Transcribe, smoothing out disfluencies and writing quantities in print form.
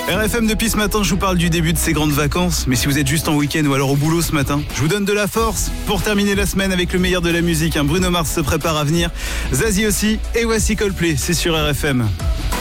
RFM depuis ce matin, je vous parle du début de ces grandes vacances. Mais si vous êtes juste en week-end ou alors au boulot ce matin, je vous donne de la force pour terminer la semaine avec le meilleur de la musique. Bruno Mars se prépare à venir, Zazie aussi, et voici Coldplay, c'est sur RFM.